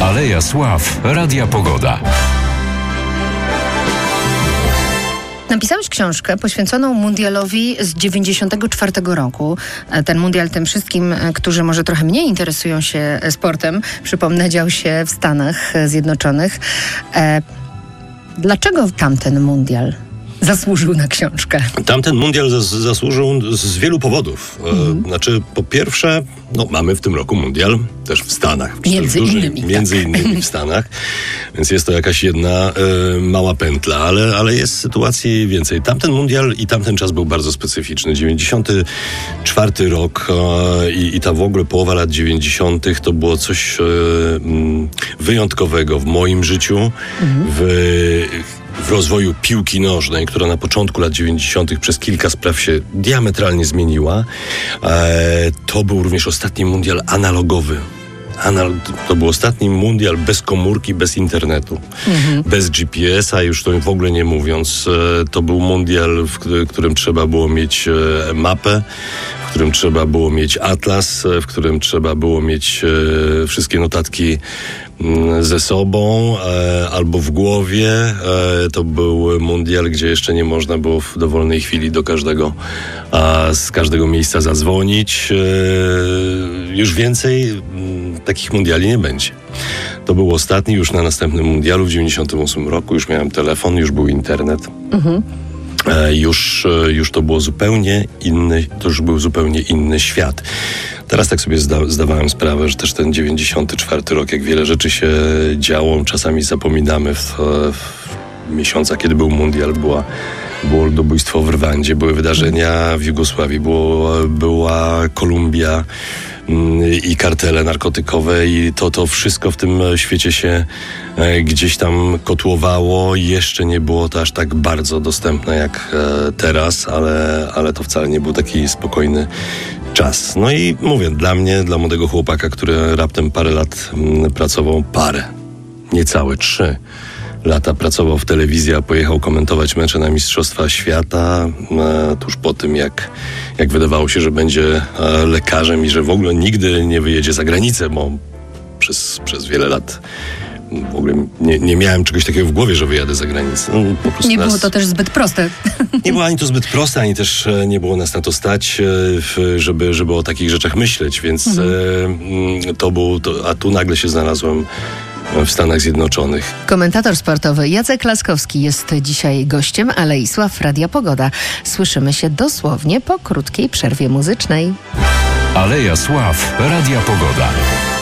Aleja Sław Radia Pogoda. Napisałeś książkę poświęconą mundialowi z 94 roku. Ten mundial tym wszystkim, którzy może trochę mniej interesują się sportem, przypomnę, dział się w Stanach Zjednoczonych. Dlaczego tamten mundial zasłużył na książkę? Tamten mundial zasłużył z wielu powodów. Znaczy, po pierwsze, mamy w tym roku mundial też w Stanach. Między innymi w Stanach. Więc jest to jakaś jedna mała pętla, ale jest sytuacji więcej. Tamten mundial i tamten czas był bardzo specyficzny. 94 rok i ta w ogóle połowa lat 90. to było coś wyjątkowego w moim życiu, w rozwoju piłki nożnej, która na początku lat 90. przez kilka spraw się diametralnie zmieniła. To był również ostatni mundial analogowy. To był ostatni mundial bez komórki, bez internetu, bez GPS-a, już to w ogóle nie mówiąc. To był mundial, w którym trzeba było mieć mapę, w którym trzeba było mieć atlas, w którym trzeba było mieć wszystkie notatki ze sobą albo w głowie. To był mundial, gdzie jeszcze nie można było w dowolnej chwili z każdego miejsca zadzwonić. Już więcej takich mundiali nie będzie. To był ostatni, już na następnym mundialu w 98 roku. Już miałem telefon, już był internet. Już to było zupełnie inny, to już był zupełnie inny świat. Teraz tak sobie zdawałem sprawę, że też ten 94 rok, jak wiele rzeczy się działo, czasami zapominamy w miesiącach, kiedy był mundial, było ludobójstwo w Rwandzie, były wydarzenia w Jugosławii, była Kolumbia i kartele narkotykowe i to wszystko w tym świecie się gdzieś tam kotłowało. Jeszcze nie było to aż tak bardzo dostępne jak teraz, ale to wcale nie był taki spokojny czas. No i mówię, dla mnie, dla młodego chłopaka, który raptem parę lat pracował, niecałe 3 lata pracował w telewizji, a pojechał komentować mecze na Mistrzostwa Świata, tuż po tym, jak wydawało się, że będzie lekarzem i że w ogóle nigdy nie wyjedzie za granicę, bo przez wiele lat w ogóle nie miałem czegoś takiego w głowie, że wyjadę za granicę. Po prostu nie było to też zbyt proste. Nie było ani to zbyt proste, ani też nie było nas na to stać, żeby o takich rzeczach myśleć, więc a tu nagle się znalazłem w Stanach Zjednoczonych. Komentator sportowy Jacek Laskowski jest dzisiaj gościem Alei Sław Radia Pogoda. Słyszymy się dosłownie po krótkiej przerwie muzycznej. Aleja Sław Radia Pogoda.